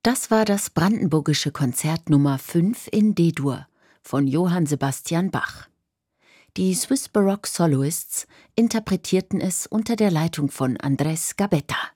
Das war das Brandenburgische Konzert Nummer 5 in D-Dur von Johann Sebastian Bach. Die Swiss Baroque Soloists interpretierten es unter der Leitung von Andrés Gabetta.